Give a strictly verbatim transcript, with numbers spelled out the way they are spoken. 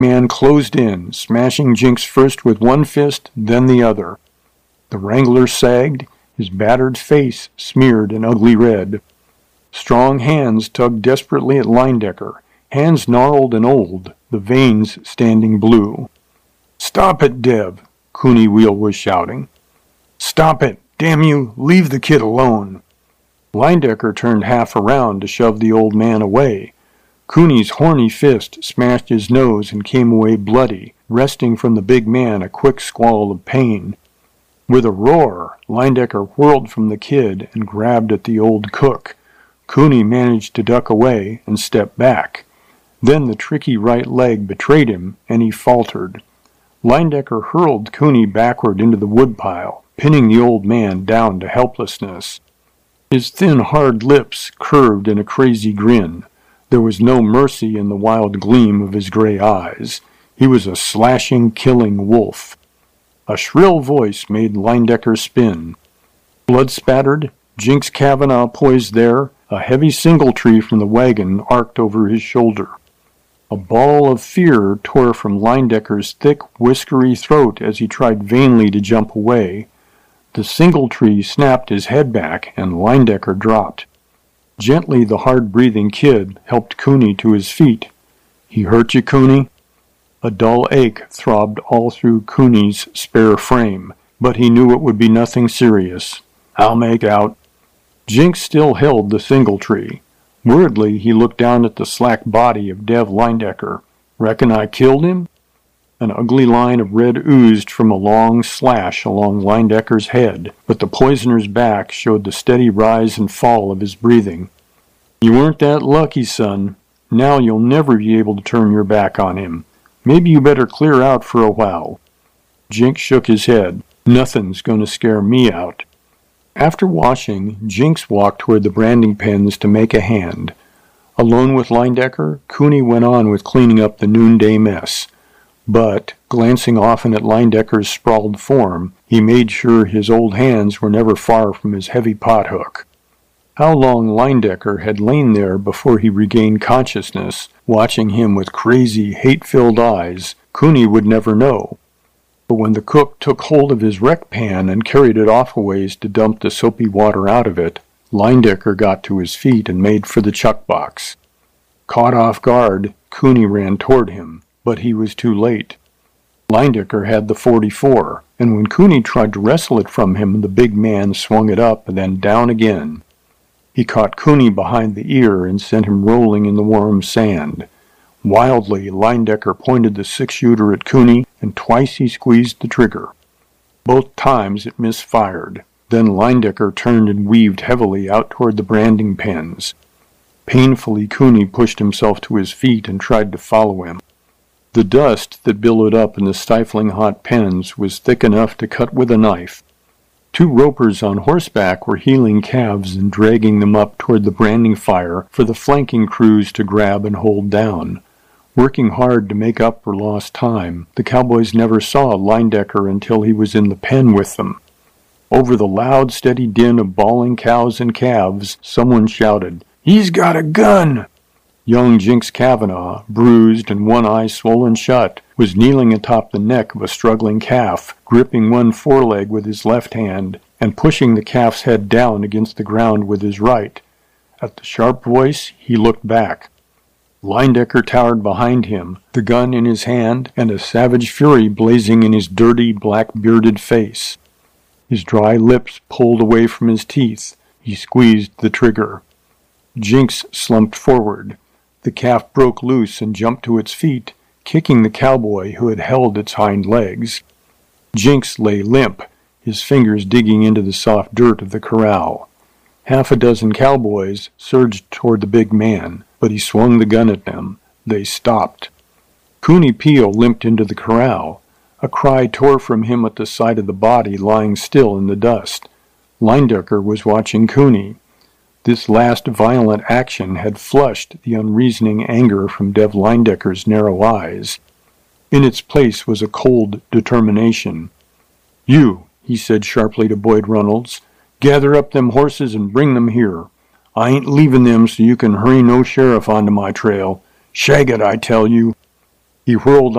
Man closed in, smashing Jinx first with one fist, then the other. The Wrangler sagged, his battered face smeared an ugly red. Strong hands tugged desperately at Leyendecker, hands gnarled and old, the veins standing blue. "Stop it, Dev," Cooney Wheel was shouting. "Stop it! Damn you! Leave the kid alone!" Leyendecker turned half around to shove the old man away. Cooney's horny fist smashed his nose and came away bloody, wresting from the big man a quick squall of pain. With a roar, Leyendecker whirled from the kid and grabbed at the old cook. Cooney managed to duck away and step back. Then the tricky right leg betrayed him, and he faltered. Leyendecker hurled Cooney backward into the woodpile, pinning the old man down to helplessness. His thin, hard lips curved in a crazy grin. There was no mercy in the wild gleam of his gray eyes. He was a slashing, killing wolf. A shrill voice made Leyendecker spin. Blood-spattered, Jinx Kavanaugh poised there, a heavy singletree from the wagon arced over his shoulder. A ball of fear tore from Leyendecker's thick, whiskery throat as he tried vainly to jump away. The singletree snapped his head back, and Leyendecker dropped. Gently, the hard-breathing kid helped Cooney to his feet. "He hurt you, Cooney?" A dull ache throbbed all through Cooney's spare frame, but he knew it would be nothing serious. "I'll make out." Jinx still held the singletree. Worriedly, he looked down at the slack body of Dev Leyendecker. "Reckon I killed him?" An ugly line of red oozed from a long slash along Leyendecker's head, but the poisoner's back showed the steady rise and fall of his breathing. "You weren't that lucky, son. Now you'll never be able to turn your back on him. Maybe you better clear out for a while." Jinx shook his head. "Nothing's going to scare me out." After washing, Jinx walked toward the branding pens to make a hand. Alone with Leyendecker, Cooney went on with cleaning up the noonday mess. But, glancing often at Leyendecker's sprawled form, he made sure his old hands were never far from his heavy pothook. How long Leyendecker had lain there before he regained consciousness, watching him with crazy, hate-filled eyes, Cooney would never know. But when the cook took hold of his wreck pan and carried it off a ways to dump the soapy water out of it, Leyendecker got to his feet and made for the chuck box. Caught off guard, Cooney ran toward him, but he was too late. Leyendecker had the forty-four, and when Cooney tried to wrestle it from him, the big man swung it up and then down again. He caught Cooney behind the ear and sent him rolling in the warm sand. Wildly, Leyendecker pointed the six-shooter at Cooney, and twice he squeezed the trigger. Both times it misfired. Then Leyendecker turned and weaved heavily out toward the branding pens. Painfully, Cooney pushed himself to his feet and tried to follow him. The dust that billowed up in the stifling hot pens was thick enough to cut with a knife. Two ropers on horseback were heeling calves and dragging them up toward the branding fire for the flanking crews to grab and hold down. Working hard to make up for lost time, the cowboys never saw Leyendecker until he was in the pen with them. Over the loud, steady din of bawling cows and calves, someone shouted, "He's got a gun!" Young Jinx Kavanaugh, bruised and one eye swollen shut, was kneeling atop the neck of a struggling calf, gripping one foreleg with his left hand and pushing the calf's head down against the ground with his right. At the sharp voice, he looked back. Leyendecker towered behind him, the gun in his hand and a savage fury blazing in his dirty, black-bearded face. His dry lips pulled away from his teeth. He squeezed the trigger. Jinx slumped forward. The calf broke loose and jumped to its feet, kicking the cowboy who had held its hind legs. Jinx lay limp, his fingers digging into the soft dirt of the corral. Half a dozen cowboys surged toward the big man, but he swung the gun at them. They stopped. Cooney Peel limped into the corral. A cry tore from him at the sight of the body lying still in the dust. Leyendecker was watching Cooney. This last violent action had flushed the unreasoning anger from Dev Leyendecker's narrow eyes. In its place was a cold determination. "You," he said sharply to Boyd Runnels, "gather up them horses and bring them here. I ain't leaving them so you can hurry no sheriff onto my trail. Shag it, I tell you." He whirled